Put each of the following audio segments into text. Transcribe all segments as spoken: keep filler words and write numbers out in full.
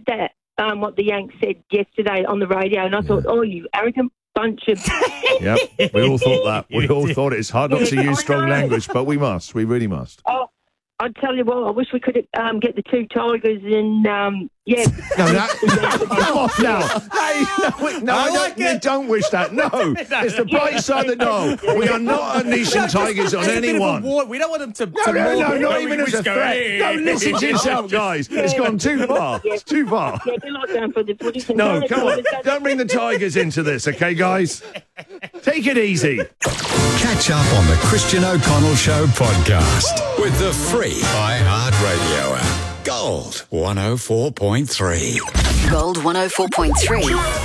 heard that, um, what the Yanks said yesterday on the radio, and I thought, oh, you arrogant bunch of... Yep, we all thought that. We all thought it's hard not to use strong language, but we must. We really must. Oh, I tell you what, I wish we could um, get the two Tigers and, um, yeah. No, that, come off now. Hey, no, no, I, I like don't, it. don't wish that. No, it's the bright side that no. We are not unleashing tigers on As a bit of a anyone. war- we don't want them to... No, to no, more- no, not we- even we as a just go, threat. hey. No, listen to yourself, guys. It's gone too far. It's too far. Yeah, they're not going for the footy. No, come on. Don't bring the Tigers into this, okay, guys? Take it easy. Catch up on the Christian O'Connell Show podcast with the free iHeartRadio app. Gold one oh four point three. Gold one oh four point three.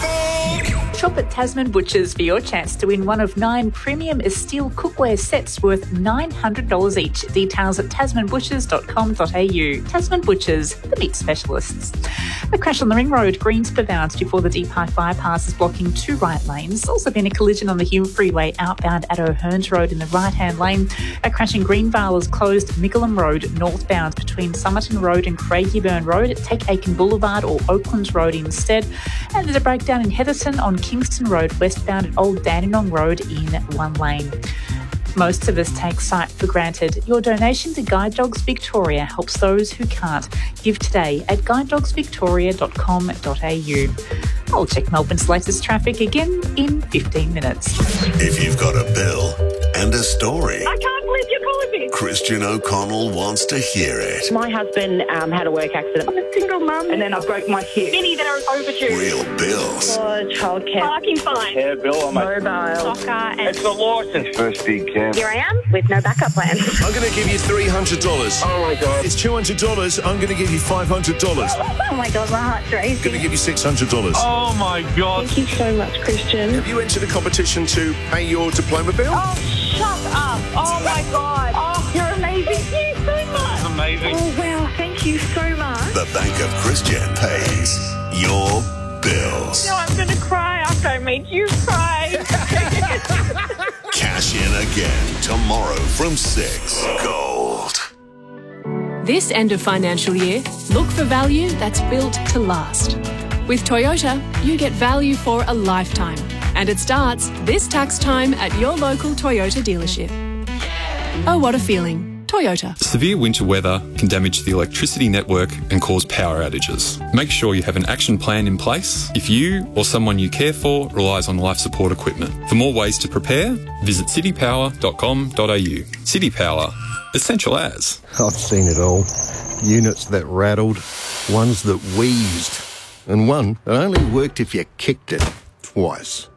Shop at Tasman Butchers for your chance to win one of nine premium Estille cookware sets worth nine hundred dollars each. Details at tasman butchers dot com dot a u. Tasman Butchers, the meat specialists. A crash on the Ring Road, Greenspa bound before the Deep Park bypass is blocking two right lanes. Also been a collision on the Hume Freeway outbound at O'Hearns Road in the right-hand lane. A crash in Greenvale has closed Mickleham Road northbound between Somerton Road and Craigieburn Road. Take Aiken Boulevard or Oaklands Road instead. And there's a breakdown in Heatherton on Kingston Road westbound at Old Dandenong Road in one lane. Most of us take sight for granted. Your donation to Guide Dogs Victoria helps those who can't. Give today at guide dogs victoria dot com dot a u. I'll check Melbourne's latest traffic again in fifteen minutes. If you've got a bill and a story, I can't believe you're calling me. Christian O'Connell wants to hear it. My husband um, had a work accident. I'm a single mum. And then I broke my hip. Many that are overdue. Real bills. For childcare. Parking fine. Yeah, Bill, I'm a... Mobile. Soccer and... It's the licence. First big camp. Here I am with no backup plan. I'm going to give you three hundred dollars. Oh, my God. It's two hundred dollars. I'm going to give you five hundred dollars. Oh my God, my heart's I'm going to racing. give you six hundred dollars. Oh, my God. Thank you so much, Christian. Have you entered a competition to pay your diploma bill? Oh, shut up. Oh, my God. Oh, you're amazing. Thank you so much. Amazing. Oh wow, thank you so much. The Bank of Christian pays your bills. No, I'm going to cry after I made you cry. Cash in again tomorrow from six. Gold. This end of financial year, look for value that's built to last. With Toyota, you get value for a lifetime. And it starts this tax time at your local Toyota dealership. Oh, what a feeling. Toyota. Severe winter weather can damage the electricity network and cause power outages. Make sure you have an action plan in place if you or someone you care for relies on life support equipment. For more ways to prepare, visit city power dot com dot a u. City Power. Essential as. I've seen it all. Units that rattled, ones that wheezed, and one that only worked if you kicked it twice.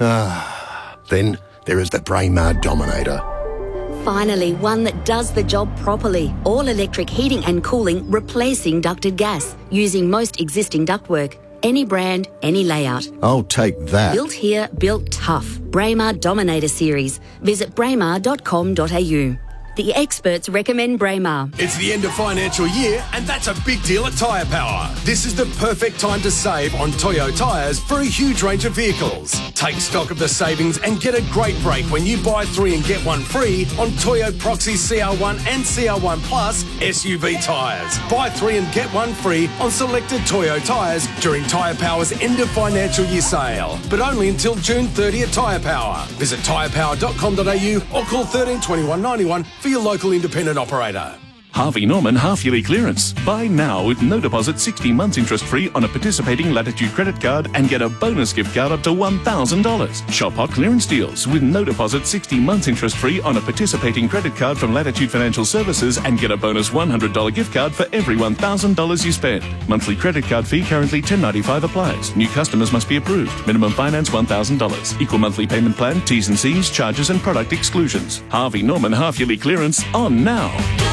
Ah, then there is the Braemar Dominator. Finally, one that does the job properly. All-electric heating and cooling, replacing ducted gas, using most existing ductwork. Any brand, any layout. I'll take that. Built here, built tough. Braemar Dominator Series. Visit braemar dot com dot a u. The experts recommend Braemar. It's the end of financial year, and that's a big deal at Tyre Power. This is the perfect time to save on Toyo tyres for a huge range of vehicles. Take stock of the savings and get a great break when you buy three and get one free on Toyo Proxy C R one and C R one Plus S U V tyres. Buy three and get one free on selected Toyo tyres during Tyre Power's end of financial year sale, but only until June thirtieth at Tyre Power. Visit tyre power dot com dot a u or call thirteen twenty-one ninety-one for your local independent operator. Harvey Norman half-yearly clearance. Buy now with no deposit, sixteen months interest-free on a participating Latitude credit card and get a bonus gift card up to one thousand dollars. Shop hot clearance deals with no deposit, sixteen months interest-free on a participating credit card from Latitude Financial Services and get a bonus one hundred dollars gift card for every one thousand dollars you spend. Monthly credit card fee currently ten ninety-five applies. New customers must be approved. Minimum finance one thousand dollars. Equal monthly payment plan, T's and C's, charges and product exclusions. Harvey Norman half-yearly clearance on now.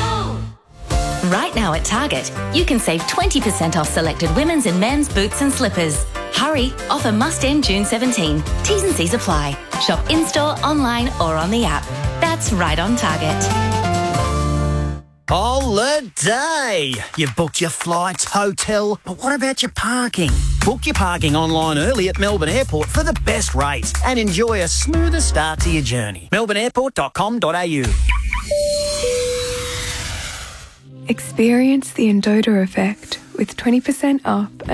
Right now at Target, you can save twenty percent off selected women's and men's boots and slippers. Hurry, offer must end June seventeenth. T's and C's apply. Shop in-store, online or on the app. That's right on Target. Holiday! You've booked your flights, hotel, but what about your parking? Book your parking online early at Melbourne Airport for the best rates and enjoy a smoother start to your journey. melbourne airport dot com dot a u. Experience the Endota effect with twenty percent off